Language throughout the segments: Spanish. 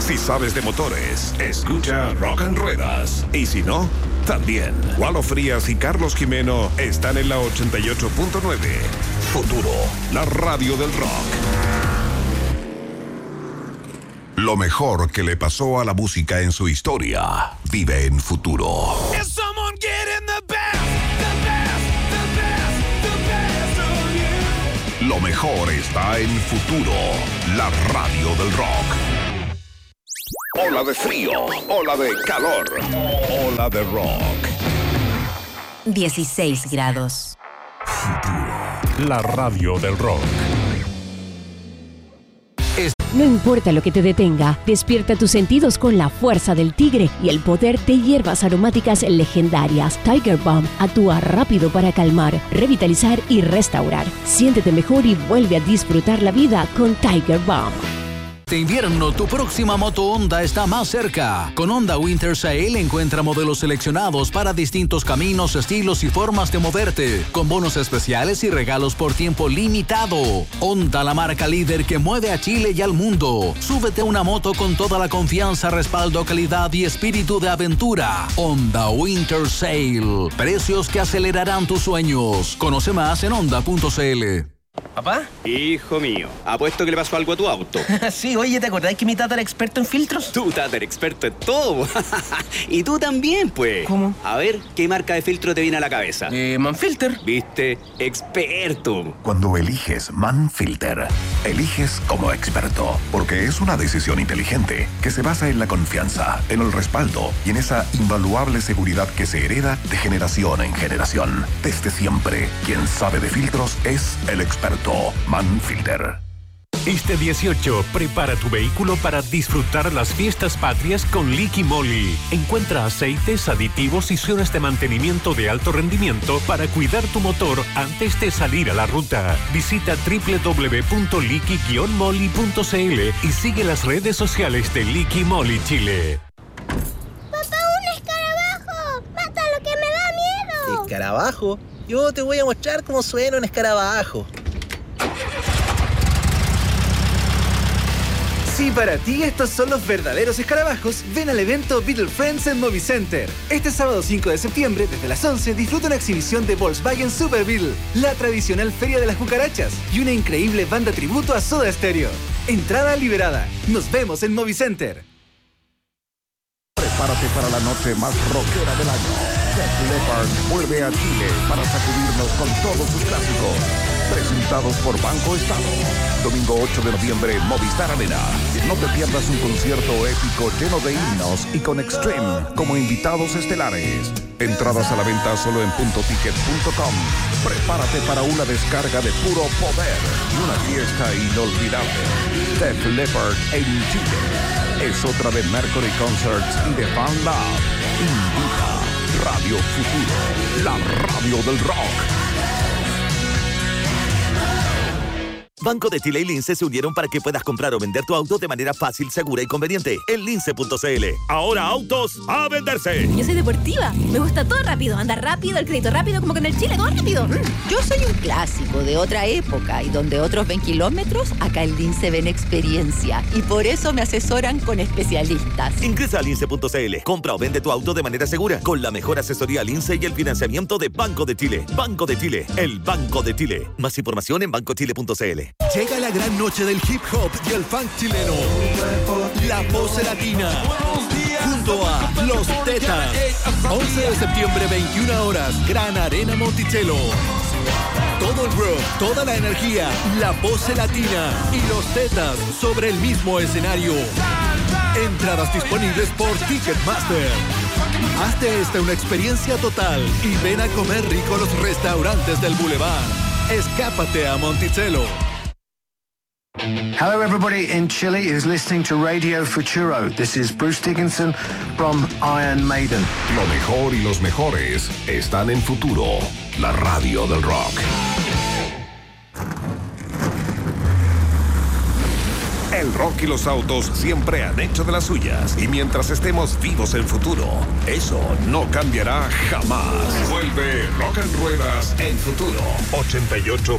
Si sabes de motores, escucha Rock and Ruedas. Y si no, también. Walo Frías y Carlos Jimeno están en la 88.9. Futuro, la radio del rock. Lo mejor que le pasó a la música en su historia vive en Futuro. Lo mejor está en Futuro, la radio del rock. Ola de frío, ola de calor, ola de rock. 16 grados. Futuro, la radio del rock. No importa lo que te detenga, despierta tus sentidos con la fuerza del tigre y el poder de hierbas aromáticas legendarias. Tiger Balm actúa rápido para calmar, revitalizar y restaurar. Siéntete mejor y vuelve a disfrutar la vida con Tiger Balm. Este invierno, tu próxima moto Honda está más cerca. Con Honda Winter Sale encuentra modelos seleccionados para distintos caminos, estilos y formas de moverte, con bonos especiales y regalos por tiempo limitado. Honda, la marca líder que mueve a Chile y al mundo. Súbete a una moto con toda la confianza, respaldo, calidad y espíritu de aventura. Honda Winter Sale. Precios que acelerarán tus sueños. Conoce más en honda.cl. ¿Papá? Hijo mío, apuesto que le pasó algo a tu auto. Sí, oye, ¿te acordás que mi tata era experto en filtros? Tu tata era experto en todo. Y tú también, pues. ¿Cómo? A ver, ¿qué marca de filtro te viene a la cabeza? Manfilter. ¿Viste? Experto. Cuando eliges Manfilter, eliges como experto, porque es una decisión inteligente que se basa en la confianza, en el respaldo y en esa invaluable seguridad que se hereda de generación en generación. Desde siempre, quien sabe de filtros es el experto Manfilter. Este 18, prepara tu vehículo para disfrutar las fiestas patrias con Liqui Moly. Encuentra aceites, aditivos y zonas de mantenimiento de alto rendimiento para cuidar tu motor antes de salir a la ruta. Visita www.liqui-moly.cl y sigue las redes sociales de Liqui Moly Chile. ¡Papá, un escarabajo! ¡Mátalo, que me da miedo! ¿Escarabajo? Yo te voy a mostrar cómo suena un escarabajo. Si para ti estos son los verdaderos escarabajos, ven al evento Beetle Friends en Movicenter. Este sábado 5 de septiembre, desde las 11, disfruta una exhibición de Volkswagen Super Beetle, la tradicional feria de las cucarachas y una increíble banda tributo a Soda Stereo. Entrada liberada. Nos vemos en Movicenter. Prepárate para la noche más rockera del año. Def Leppard vuelve a Chile para sacudirnos con todos sus clásicos. Presentados por Banco Estado. Domingo 8 de noviembre, Movistar Arena. No te pierdas un concierto épico lleno de himnos y con Extreme como invitados estelares. Entradas a la venta solo en puntoticket.com. Prepárate para una descarga de puro poder y una fiesta inolvidable. Def Leppard en Chile. Es otra de Mercury Concerts y de Fan Lab. Invita Radio Futuro, la radio del rock. Banco de Chile y Lince se unieron para que puedas comprar o vender tu auto de manera fácil, segura y conveniente en lince.cl. Ahora autos a venderse. Yo soy deportiva, me gusta todo rápido, andar rápido, el crédito rápido, como que en el Chile, todo rápido. Yo soy un clásico de otra época y donde otros ven kilómetros, acá en Lince ven experiencia y por eso me asesoran con especialistas. Ingresa a lince.cl, compra o vende tu auto de manera segura con la mejor asesoría Lince y el financiamiento de Banco de Chile. Banco de Chile, el Banco de Chile. Más información en bancochile.cl. Llega la gran noche del hip hop y el funk chileno. La Pose Latina. Junto a Los Tetas. 11 de septiembre, 21 horas. Gran Arena Monticello. Todo el rock, toda la energía, La Pose Latina y Los Tetas sobre el mismo escenario. Entradas disponibles por Ticketmaster. Hazte esta una experiencia total y ven a comer rico a los restaurantes del Boulevard. Escápate a Monticello. Hello, everybody in Chile is listening to Radio Futuro. This is Bruce Dickinson from Iron Maiden. Lo mejor y los mejores están en Futuro, la radio del rock. El rock y los autos siempre han hecho de las suyas. Y mientras estemos vivos en Futuro, eso no cambiará jamás. Vuelve Rock and Ruedas en Futuro.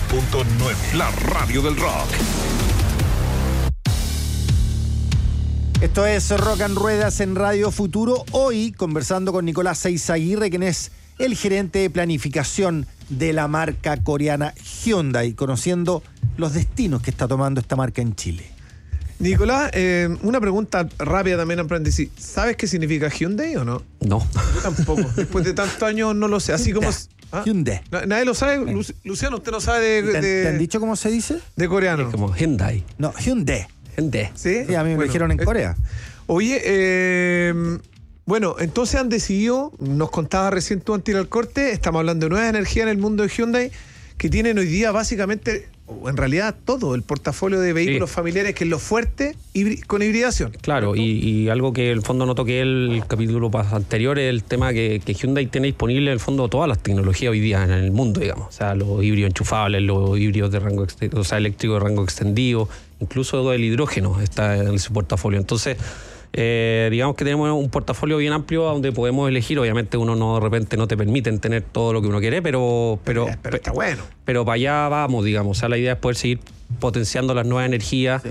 88.9. La radio del rock. Esto es Rock and Ruedas en Radio Futuro. Hoy conversando con Nicolás Eizaguirre, quien es el gerente de planificación de la marca coreana Hyundai, conociendo los destinos que está tomando esta marca en Chile. Nicolás, una pregunta rápida también en paréntesis. ¿Sabes qué significa Hyundai o no? No. Yo tampoco. Después de tantos años no lo sé. Así como... Hyundai. ¿Nadie lo sabe? Luciano, ¿usted no sabe ¿Te han dicho cómo se dice? De coreano. Es como Hyundai. No, Hyundai. Hyundai. ¿Sí? A mí me lo dijeron en Corea. Oye, bueno, entonces han decidido, nos contaba recién tú antes del corte, estamos hablando de nueva energía en el mundo de Hyundai, que tienen hoy día básicamente, o en realidad todo el portafolio de vehículos familiares, que es lo fuerte, con hibridación. Claro, y algo que en el fondo no toqué el capítulo anterior es el tema que Hyundai tiene disponible en el fondo todas las tecnologías hoy día en el mundo, digamos. O sea, los híbridos enchufables, los híbridos de rango extendido, o sea, eléctricos de rango extendido, incluso el hidrógeno está en su portafolio. Entonces, digamos que tenemos un portafolio bien amplio donde podemos elegir. Obviamente uno no, de repente no te permiten tener todo lo que uno quiere, pero está bueno. Pero para allá vamos, digamos. O sea, la idea es poder seguir potenciando las nuevas energías,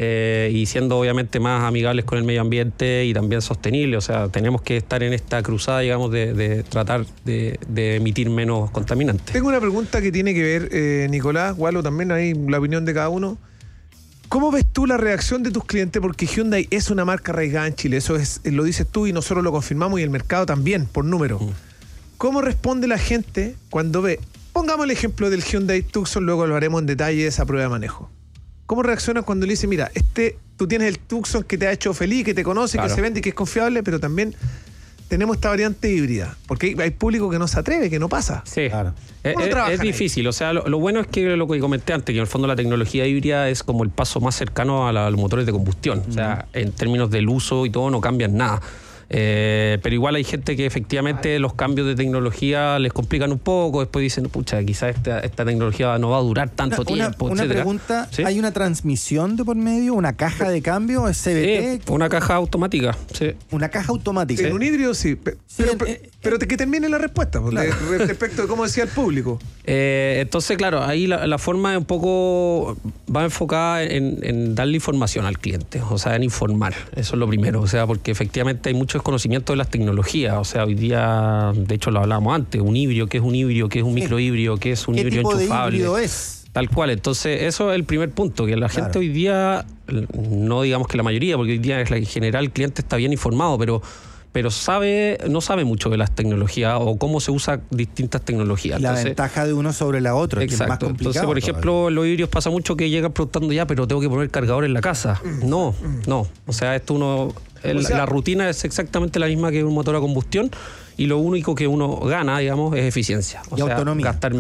y siendo obviamente más amigables con el medio ambiente y también sostenibles. O sea, tenemos que estar en esta cruzada, digamos, de tratar de emitir menos contaminantes. Tengo una pregunta que tiene que ver, Nicolás, Walo, también ahí la opinión de cada uno. ¿Cómo ves tú la reacción de tus clientes? Porque Hyundai es una marca arraigada en Chile, eso lo dices tú y nosotros lo confirmamos, y el mercado también, por número. ¿Cómo responde la gente cuando ve, pongamos el ejemplo del Hyundai Tucson, luego lo haremos en detalle esa prueba de manejo? ¿Cómo reaccionas cuando le dice, mira, tú tienes el Tucson que te ha hecho feliz, que te conoce, claro, que se vende y que es confiable, pero también tenemos esta variante híbrida? Porque hay público que no se atreve, que no pasa. Sí, claro. Es difícil. O sea, lo bueno es que lo que comenté antes, que en el fondo la tecnología híbrida es como el paso más cercano a los motores de combustión. O sea, en términos del uso y todo no cambian nada. Pero igual hay gente que efectivamente los cambios de tecnología les complican un poco, después dicen, pucha, quizás esta tecnología no va a durar tanto tiempo, una pregunta, ¿sí? ¿Hay una transmisión de por medio? ¿Una caja de cambio? ¿Es CVT? Sí, una caja automática, sí. ¿Una caja automática? En un híbrido sí, pero que termine la respuesta, claro, respecto de cómo decía el público. Entonces, claro, ahí la forma es un poco, va enfocada en darle información al cliente, o sea, en informar, eso es lo primero, o sea, porque efectivamente hay mucho desconocimiento de las tecnologías, o sea, hoy día, de hecho lo hablábamos antes, un híbrido, ¿qué es un híbrido? ¿Qué es un microhíbrido? ¿Qué es un híbrido enchufable? ¿Qué tipo de híbrido es? Tal cual, entonces eso es el primer punto, que la gente hoy día, no digamos que la mayoría, porque hoy día en general el cliente está bien informado, pero no sabe mucho de las tecnologías o cómo se usan distintas tecnologías. La ventaja de uno sobre la otra, que es más complicado. Entonces, por ejemplo, en los híbridos pasa mucho que llegan preguntando, ya, pero tengo que poner cargador en la casa. No. O sea, la rutina es exactamente la misma que un motor a combustión, y lo único que uno gana, digamos, es eficiencia. O sea, autonomía. Gastar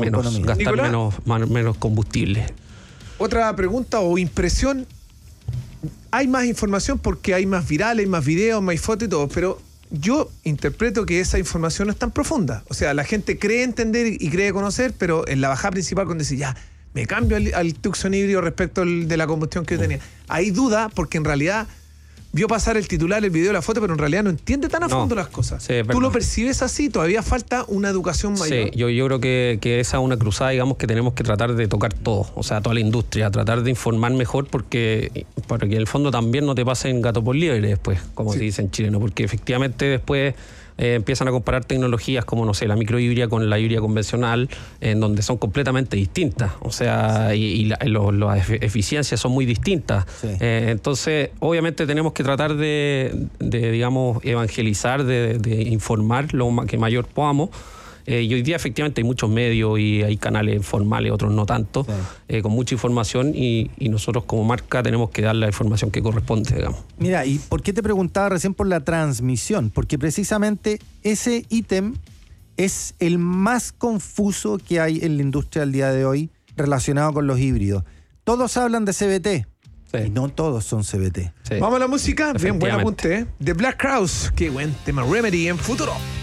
menos combustible. Otra pregunta o impresión. Hay más información porque hay más virales, hay más videos, más fotos y todo, pero yo interpreto que esa información no es tan profunda. O sea, la gente cree entender y cree conocer, pero en la bajada principal, cuando dice, ya, me cambio al Tucson híbrido respecto de la combustión que yo tenía, hay duda porque en realidad vio pasar el titular, el video, la foto, pero en realidad no entiende tan a fondo las cosas. Sí, ¿tú lo percibes así? ¿Todavía falta una educación mayor? Sí, yo creo que esa es una cruzada, digamos, que tenemos que tratar de tocar todo, o sea, toda la industria, tratar de informar mejor para que en el fondo también no te pasen gato por liebre después, como se dice en chileno, porque efectivamente después empiezan a comparar tecnologías como, no sé, la microhíbrida con la híbrida convencional, en donde son completamente distintas, o sea, y las eficiencias son muy distintas. Sí. Entonces, obviamente tenemos que tratar de digamos, evangelizar, de informar lo que mayor podamos. Y hoy día efectivamente hay muchos medios y hay canales formales, otros no tanto, con mucha información, y nosotros como marca tenemos que dar la información que corresponde, digamos. Mira, ¿y por qué te preguntaba recién por la transmisión? Porque precisamente ese ítem es el más confuso que hay en la industria al día de hoy relacionado con los híbridos. Todos hablan de CVT. Y no todos son CVT. Vamos a la música. Bien, buen apunte, The Black Crowes. Qué buen tema. Remedy en Futuro.